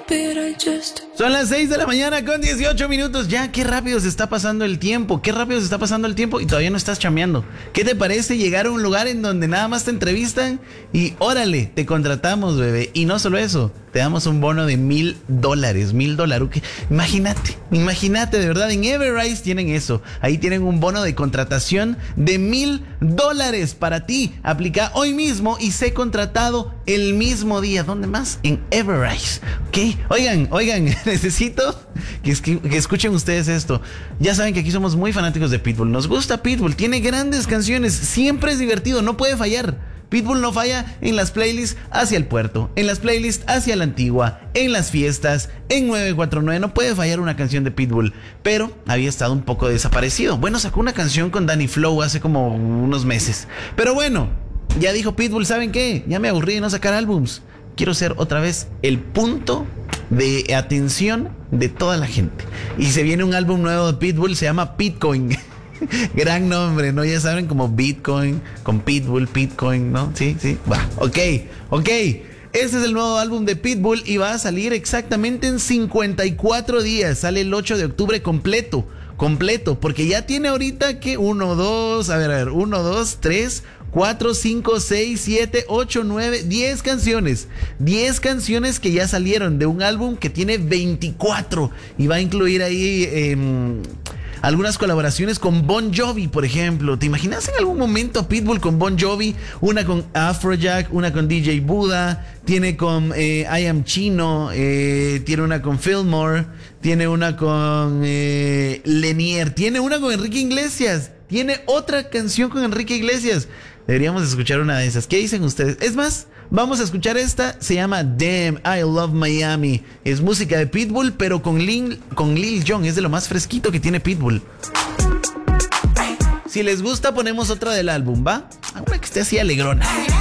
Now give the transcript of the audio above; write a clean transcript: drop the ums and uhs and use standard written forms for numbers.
Son las 6 de la mañana con 18 minutos. Ya, qué rápido se está pasando el tiempo. Qué rápido se está pasando el tiempo y todavía no estás chambeando. ¿Qué te parece llegar a un lugar en donde nada más te entrevistan y órale, te contratamos, bebé? Y no solo eso, te damos un bono de $1,000. $1,000. Imagínate, de verdad, en Everrise tienen eso. Ahí tienen un bono de contratación de $1,000 para ti. Aplica hoy mismo y sé contratado el mismo día. ¿Dónde más? En Everrise. ¿Ok? Oigan, necesito que escuchen ustedes esto. Ya saben que aquí somos muy fanáticos de Pitbull. Nos gusta Pitbull. Tiene grandes canciones. Siempre es divertido. No puede fallar. Pitbull no falla en las playlists hacia el puerto, en las playlists hacia la antigua, en las fiestas, en 949. No puede fallar una canción de Pitbull, pero había estado un poco desaparecido. Bueno, sacó una canción con Danny Flow hace como unos meses. Pero bueno, ya dijo Pitbull, ¿saben qué? Ya me aburrí de no sacar álbums. Quiero ser otra vez el punto de atención de toda la gente. Y se viene un álbum nuevo de Pitbull, se llama Bitcoin. Gran nombre, ¿no? Ya saben, como Bitcoin, con Pitbull, Bitcoin, ¿no? Sí. Va, ok. Este es el nuevo álbum de Pitbull y va a salir exactamente en 54 días. Sale el 8 de octubre completo, porque ya tiene ahorita que 1, 2, 3, 4, 5, 6, 7, 8, 9, 10 canciones. 10 canciones que ya salieron de un álbum que tiene 24 y va a incluir ahí algunas colaboraciones con Bon Jovi, por ejemplo. ¿Te imaginas en algún momento a Pitbull con Bon Jovi? Una con Afrojack, una con DJ Buddha, tiene con I Am Chino, tiene una con Fillmore, tiene una con Lenier, tiene una con Enrique Iglesias, tiene otra canción con Enrique Iglesias. Deberíamos escuchar una de esas. ¿Qué dicen ustedes? Es más, vamos a escuchar esta. Se llama Damn, I Love Miami. Es música de Pitbull, pero con Lil Jon. Es de lo más fresquito que tiene Pitbull. Si les gusta, ponemos otra del álbum, ¿va? Una que esté así alegrona.